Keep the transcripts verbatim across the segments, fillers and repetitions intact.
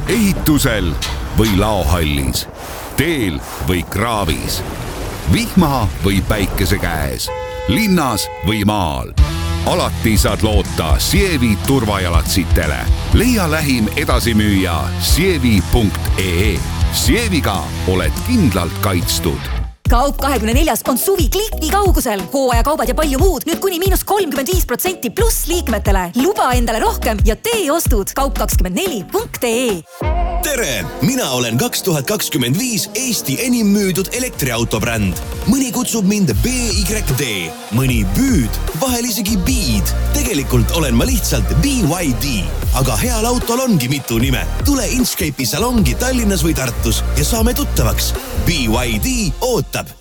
ehitusel või laohallis, teel või kraavis, vihma või päikese käes, linnas või maal. Alati saad loota Sievi turvajalatsitele. Leia lähim edasimüüja sievi punkt ee. Sieviga oled kindlalt kaitstud. Kaup kahekümne neljas on suvi kliki kaugusel. Hooajakaubad ja palju muud nüüd kuni miinus kolmkümmend viis protsenti pluss liikmetele. Luba endale rohkem ja tee ostud kaup kakskümmend neli punkt ee. Tere! Mina olen kaks tuhat kakskümmend viis Eesti enim müüdud elektriautobränd. Mõni kutsub mind B Y D, mõni Büüd, vahel isegi Biid. Tegelikult olen ma lihtsalt B Y D, aga heal autol ongi mitu nime. Tule Inchcape'i salongi Tallinnas või Tartus ja saame tuttavaks. B Y D ootab.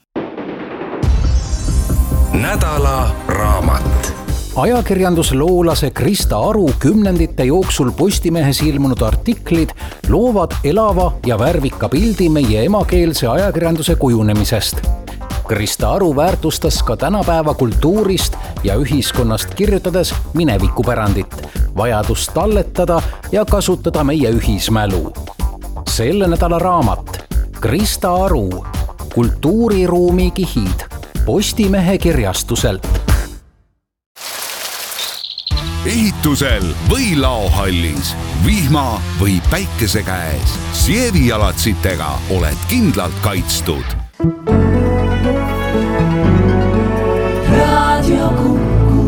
Nädala raamat. Ajakirjandusloolase Krista Aru kümnendite jooksul Postimehes ilmunud artiklid loovad elava ja värvika pildi meie emakeelse ajakirjanduse kujunemisest. Krista Aru väärtustas ka tänapäeva kultuurist ja ühiskonnast kirjutades minevikupärandit, vajadust talletada ja kasutada meie ühismälu. Selle nädala raamat Krista Aru, kultuuriruumi kihid, Postimehe kirjastuselt. Ehitusel või laohallis, vihma või päikese käes, Sievi jalatsitega oled kindlalt kaitstud. Radio Kuku.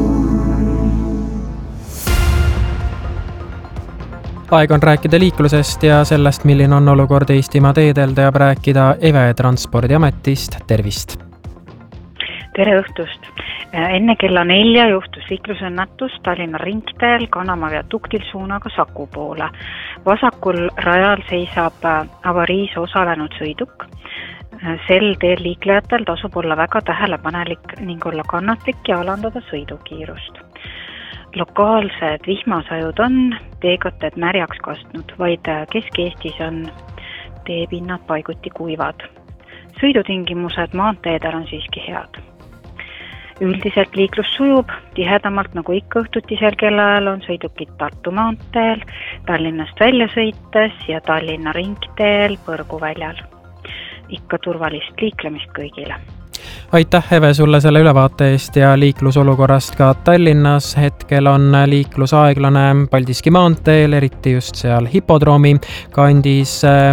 Aeg on rääkida liiklusest ja sellest, milline on olukord Eestimaa teedel, teab rääkida Eve Transpordiametist. Tervist! Tere õhtust! Enne kella nelja juhtus liiklusõnnetus Tallinna ringteel Kanama viaduktil suunaga Saku poole. Vasakul rajal seisab avariis osalenud sõiduk. Sel teel liiklejatel tasub olla väga tähelepanelik ning olla kannatlik ja alandada sõidukiirust. Lokaalsed vihmasajud on teekatted märjaks kastnud, vaid Kesk-Eestis on teepinnad paiguti kuivad. Sõidutingimused maanteedel on siiski head. Üldiselt liiklus sujub, tihedamalt nagu ikka õhtutisel kellaajal on sõidukid Tartu maanteel, Tallinnast välja sõites ja Tallinna ringteel Põrguväljal. Ikka turvalist liiklemist kõigile. Aitäh, Eve, sulle selle ülevaate eest ja liiklusolukorrast ka Tallinnas. Hetkel on liiklus aeglane Paldiski maanteel, eriti just seal hipodroomi kandis.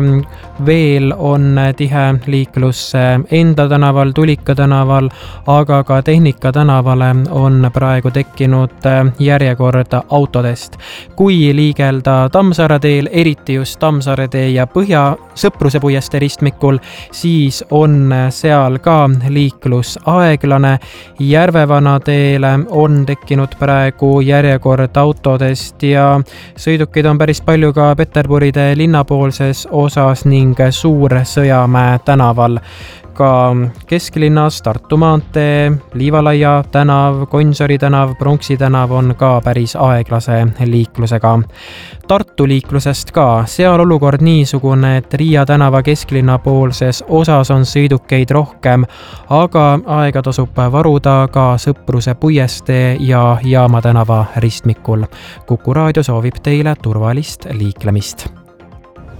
Veel on tihe liiklus Enda tänaval, Tulika tänaval, aga ka Tehnika tänavale on praegu tekkinud järjekord autodest. Kui liigelda Tammsaare teel, eriti just Tammsaare tee ja Põhja Sõpruse puiestee ristmikul, siis on seal ka liiklus aeglane. Järvevana teele on tekkinud praegu järjekord autodest ja sõidukid on päris palju ka Peterburi tee linnapoolses osas ning Suur-Sõjamäe tänaval. Ka kesklinnas Tartu maantee, Liivalaia tänav, Gonsiori tänav, Pronksi tänav on ka päris aeglase liiklusega. Tartu liiklusest ka. Seal olukord niisugune, et Riia tänava kesklinna poolses osas on sõidukeid rohkem, aga aega tasub varuda ka Sõpruse puiestee ja Jaama tänava ristmikul. Kuku raadio soovib teile turvalist liiklemist.